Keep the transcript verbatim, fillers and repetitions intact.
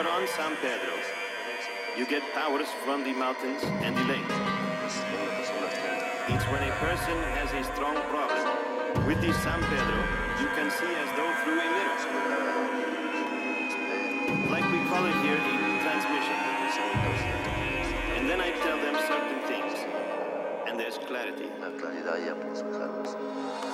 you're on San Pedro, you get powers from the mountains and the lake. It's when a person has a strong problem. With the San Pedro, you can see as though through a mirror. Like we call it here, a transmission. And then I tell them certain things, and there's clarity. La claridad ya puedes buscarlos.